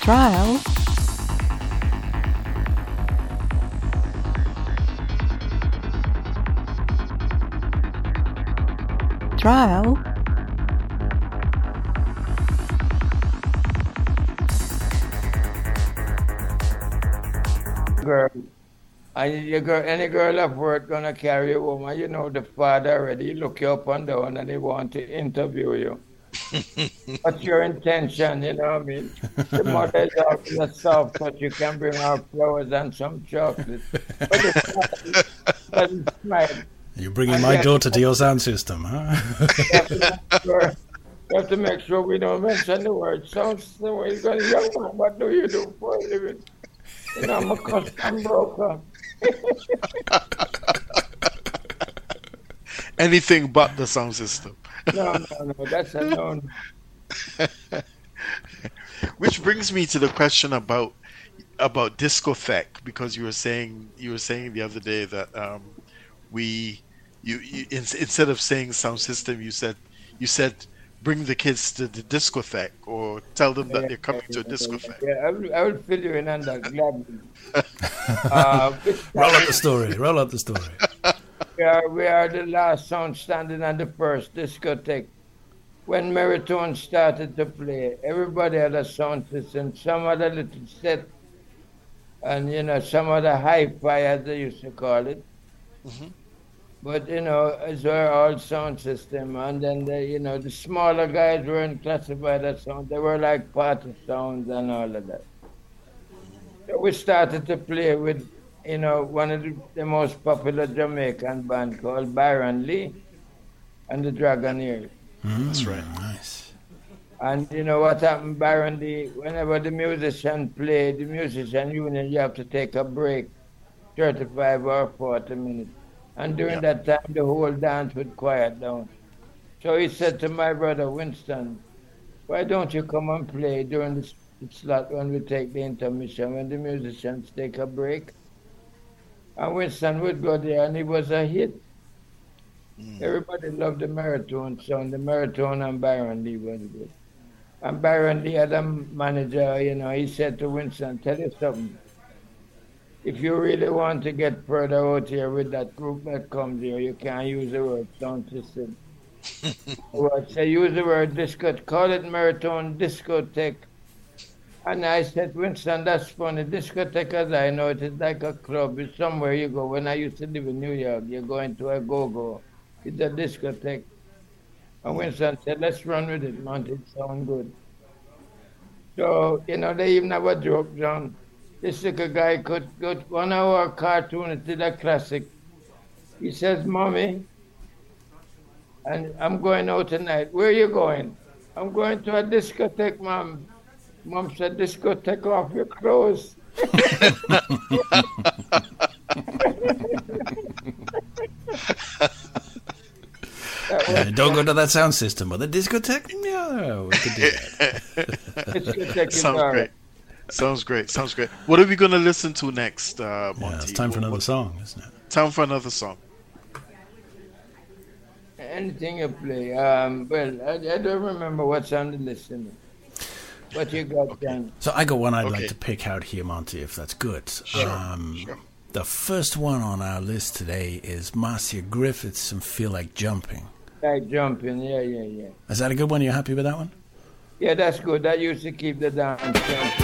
Trial. Trial. Girl, and your girl, any girl of work gonna carry a woman, you know the father already. He look you up and down and they want to interview you. What's your intention? You know what I mean? The mother is out in the soft, but you can bring her flowers and some chocolate. But the father doesn't smile. You're bringing my daughter to your sound system, huh? You have to make sure we don't mention the word sound system. When you're going, young man, what do you do for a living? You know, I'm a custom broker. Anything but the sound system. No, that's a no. Which brings me to the question about discotheque, because you were saying the other day that instead of saying sound system, you said bring the kids to the discotheque, or tell them that they're coming to a discotheque. Yeah, I will fill you in on that gladly. Roll up the story. We are the last sound standing on the first discotheque. When Meritone started to play, everybody had a sound system. Some had a little set, and some had a hi-fi, as they used to call it. Mm-hmm. But it's our all sound system, and then the smaller guys weren't classified as sound. They were like party sounds and all of that. So we started to play with one of the most popular Jamaican band called Byron Lee and the Dragonaires. That's right. Nice. And you know what happened, Byron Lee? Whenever the musician play, the musician union, you have to take a break, 35 or 40 minutes. And during that time, the whole dance would quiet down. So he said to my brother Winston, why don't you come and play during the slot when we take the intermission, when the musicians take a break? And Winston would go there, and it was a hit. Everybody loved the Meritone sound. The Meritone and Byron Lee was good. And Byron Lee had a manager, he said to Winston, tell you something. If you really want to get further out here with that group that comes here, you can't use the word sound system. So use the word discotheque. Call it Meritone Discotheque. And I said, Winston, that's funny. Discotheque, as I know it, is like a club. It's somewhere you go. When I used to live in New York, you're going to a go-go. It's a discotheque. And Winston said, let's run with it, man. It sounds good. So, they even have a joke, John. This little guy could go 1 hour cartoon. It did a classic. He says, Mommy, and I'm going out tonight. Where are you going? I'm going to a discotheque, Mom. Mom said, discotheque off your clothes. Don't go to that sound system, but the discotheque? Yeah, we could do that. Sounds great. What are we going to listen to next, Monty? Yeah, it's time for another song, isn't it? Time for another song. Anything you play. Well, I don't remember what's on the list. What you got, John? So I got one I'd like to pick out here, Monty, if that's good. Sure. The first one on our list today is Marcia Griffiths and Feel Like Jumping. Like Jumping, yeah. Is that a good one? You happy with that one? Yeah, that's good. That used to keep the dance.